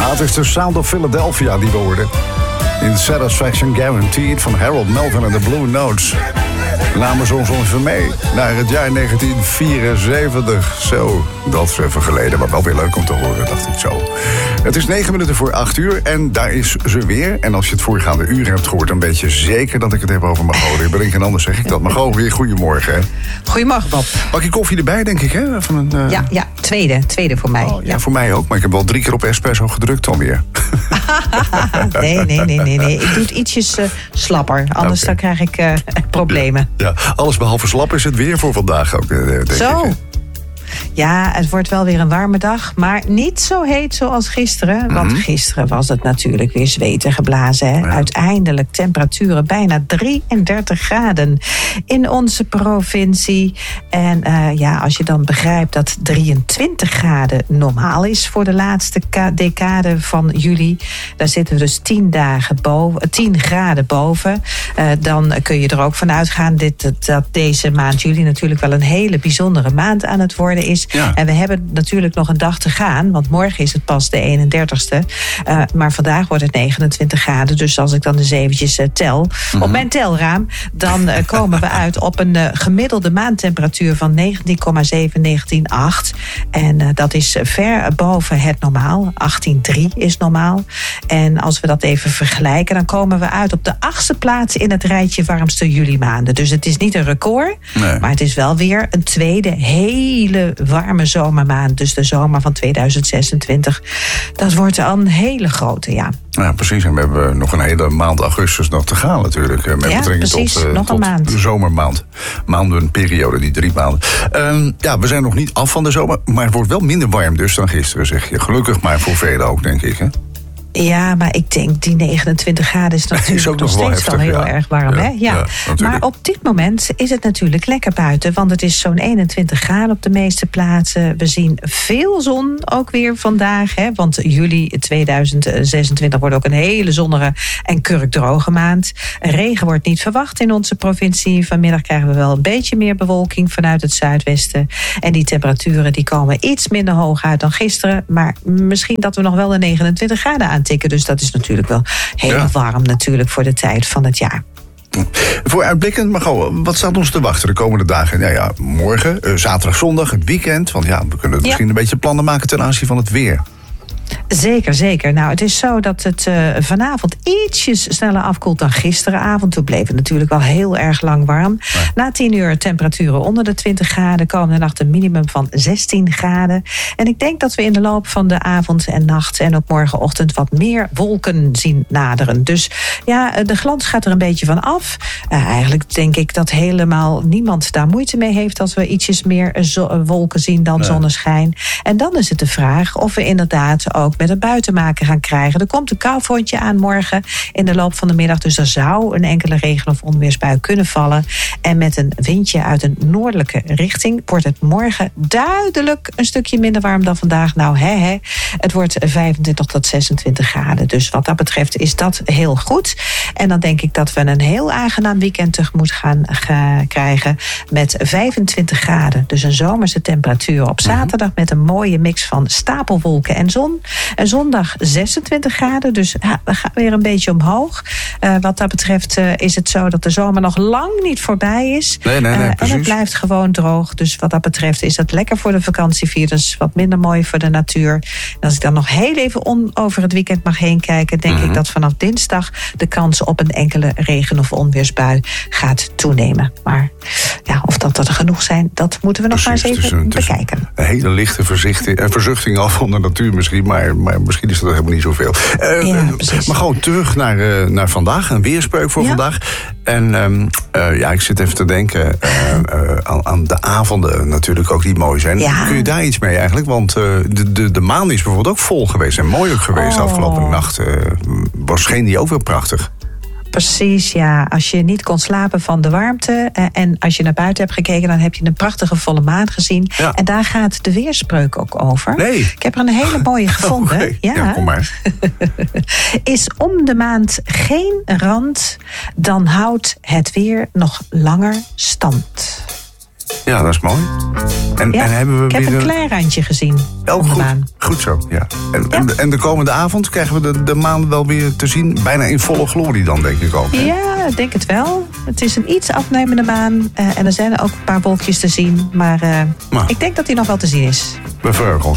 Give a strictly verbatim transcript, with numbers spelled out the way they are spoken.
Ja, het is de Sound of Philadelphia die we hoorden. In Satisfaction Guaranteed van Harold Melvin en de Blue Notes. Namen ze ons even mee naar het jaar negentien vierenzeventig. Zo, dat is even geleden, maar wel weer leuk om te horen, dacht ik zo. Het is negen minuten voor acht uur en daar is ze weer. En als je het voorgaande uur hebt gehoord, dan weet je zeker dat ik het heb over Margot. Ik ben geen anders, zeg ik dat. Margot, weer goedemorgen. Hè? Goedemorgen, Bob. Pak je koffie erbij, denk ik, hè? Van een, uh... Ja, ja, tweede. Tweede voor mij. Oh, ja, ja, voor mij ook. Maar ik heb wel drie keer op espresso gedrukt alweer. nee, nee, nee, nee, nee. Ik doe het ietsjes uh, slapper. Anders okay. dan krijg ik uh, problemen. Ja, ja, alles behalve slap is het weer voor vandaag ook, denk Zo. ik. Ja, het wordt wel weer een warme dag, maar niet zo heet zoals gisteren. Mm-hmm. Want gisteren was het natuurlijk weer zweten geblazen. Hè? Ja. Uiteindelijk temperaturen bijna drieëndertig graden in onze provincie. En uh, ja, als je dan begrijpt dat drieëntwintig graden normaal is voor de laatste ka- decade van juli. Daar zitten we dus tien dagen boven, tien graden boven. Uh, dan kun je er ook van uitgaan dit, dat deze maand juli natuurlijk wel een hele bijzondere maand aan het worden is. Ja. En we hebben natuurlijk nog een dag te gaan, want morgen is het pas de eenendertigste. Uh, maar vandaag wordt het negenentwintig graden. Dus als ik dan eens eventjes uh, tel mm-hmm. op mijn telraam, dan uh, komen we uit op een uh, gemiddelde maandtemperatuur van negentien komma zeven, negentien komma acht. En uh, dat is ver boven het normaal. achttien komma drie is normaal. En als we dat even vergelijken, dan komen we uit op de achtste plaats in het rijtje warmste juli maanden. Dus het is niet een record, nee. maar het is wel weer een tweede hele warme zomermaand, dus de zomer van tweeduizend zesentwintig. Dat wordt al een hele grote, ja. Ja, precies. En we hebben nog een hele maand augustus nog te gaan natuurlijk. Met ja, betrekking precies. tot, uh, nog tot een maand. de zomermaand. Maandenperiode, die drie maanden. Uh, ja, we zijn nog niet af van de zomer, maar het wordt wel minder warm dus dan gisteren, zeg je. Gelukkig maar voor velen ook, denk ik, hè? Ja, maar ik denk die negenentwintig graden is natuurlijk is ook nog steeds wel, heftig, wel heel ja. erg warm. Ja, hè? Ja. Ja, maar op dit moment is het natuurlijk lekker buiten. Want het is zo'n eenentwintig graden op de meeste plaatsen. We zien veel zon ook weer vandaag. Hè? Want juli tweeduizend zesentwintig wordt ook een hele zonnige en kurkdroge maand. Regen wordt niet verwacht in onze provincie. Vanmiddag krijgen we wel een beetje meer bewolking vanuit het zuidwesten. En die temperaturen die komen iets minder hoog uit dan gisteren. Maar misschien dat we nog wel de negenentwintig graden aan tikken. Dus dat is natuurlijk wel heel ja. warm natuurlijk voor de tijd van het jaar. Vooruitblikkend, Margot, wat staat ons te wachten de komende dagen? Ja, ja, morgen, uh, zaterdag, zondag, het weekend. Want ja, we kunnen misschien ja. een beetje plannen maken ten aanzien van het weer. Zeker, zeker. Nou, het is zo dat het uh, vanavond ietsjes sneller afkoelt dan gisteravond. Toen bleef het natuurlijk wel heel erg lang warm. Ja. Na tien uur temperaturen onder de twintig graden. Komende nacht een minimum van zestien graden. En ik denk dat we in de loop van de avond en nacht en ook morgenochtend wat meer wolken zien naderen. Dus ja, de glans gaat er een beetje van af. Uh, eigenlijk denk ik dat helemaal niemand daar moeite mee heeft als we ietsjes meer zo- wolken zien dan ja. zonneschijn. En dan is het de vraag of we inderdaad ook met het buitenmaken gaan krijgen. Er komt een koufrontje aan morgen in de loop van de middag. Dus er zou een enkele regen- of onweersbui kunnen vallen. En met een windje uit een noordelijke richting wordt het morgen duidelijk een stukje minder warm dan vandaag. Nou, hè, hè. Het wordt vijfentwintig tot zesentwintig graden. Dus wat dat betreft is dat heel goed. En dan denk ik dat we een heel aangenaam weekend tegemoet gaan, gaan krijgen met vijfentwintig graden. Dus een zomerse temperatuur op zaterdag met een mooie mix van stapelwolken en zon. En zondag zesentwintig graden, dus ja, we gaan weer een beetje omhoog. Uh, wat dat betreft uh, is het zo dat de zomer nog lang niet voorbij is. Nee, nee, nee, uh, en het blijft gewoon droog. Dus wat dat betreft is het lekker voor de vakantievirus. Wat minder mooi voor de natuur. En als ik dan nog heel even on, over het weekend mag heen kijken, denk mm-hmm. ik dat vanaf dinsdag de kans op een enkele regen- of onweersbui gaat toenemen. Maar ja, of dat er genoeg zijn, dat moeten we nog Precies, maar eens even een, bekijken. Een hele lichte verzuchting af van de natuur misschien, maar, maar misschien is dat helemaal niet zoveel. Uh, ja, maar gewoon terug naar, uh, naar vandaag, een weerspreuk voor ja. vandaag. En um, uh, ja, ik zit even te denken uh, uh, aan, aan de avonden natuurlijk ook die mooi zijn. Ja. Kun je daar iets mee eigenlijk? Want uh, de, de, de maan is bijvoorbeeld ook vol geweest en mooi ook geweest oh. afgelopen nacht. Uh, was scheen die ook weer prachtig. Precies, ja. Als je niet kon slapen van de warmte eh, en als je naar buiten hebt gekeken, dan heb je een prachtige volle maan gezien. Ja. En daar gaat de weerspreuk ook over. Nee. Ik heb er een hele mooie gevonden. Okay. Ja. ja, kom maar. Is om de maand geen rand, dan houdt het weer nog langer stand. Ja, dat is mooi. En, Ja, en hebben we ik heb weer een klein randje gezien Oh, om de goed, maan. goed zo, ja. En, Ja. En, en de komende avond krijgen we de, de maan wel weer te zien. Bijna in volle glorie dan, denk ik ook. Hè? Ja, ik denk het wel. Het is een iets afnemende maan. Uh, en er zijn ook een paar wolkjes te zien. Maar uh, Maar. ik denk dat hij nog wel te zien is. We verheugen ons.